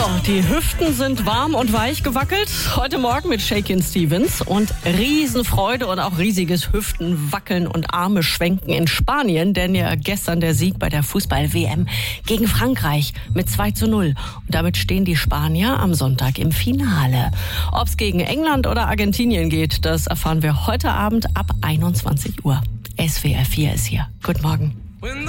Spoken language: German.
die Hüften sind warm und weich gewackelt. Heute Morgen mit Shakin' Stevens und Riesenfreude und auch riesiges Hüftenwackeln und Arme schwenken in Spanien. Denn ja gestern der Sieg bei der Fußball-WM gegen Frankreich mit 2:0. Und damit stehen die Spanier am Sonntag im Finale. Ob es gegen England oder Argentinien geht, das erfahren wir heute Abend ab 21 Uhr. SWR 4 ist hier. Guten Morgen.